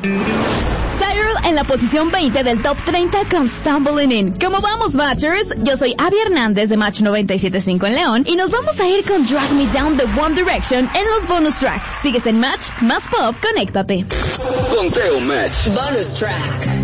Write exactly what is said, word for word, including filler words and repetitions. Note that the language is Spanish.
Cyril en la posición veinte del Top treinta con Stumbling In. ¿Cómo vamos, Matchers? Yo soy Abby Hernández de Match noventa y siete punto cinco en León y nos vamos a ir con Drag Me Down de One Direction en los bonus tracks. Sigues en Match, más pop, conéctate. Conteo Match. Bonus track.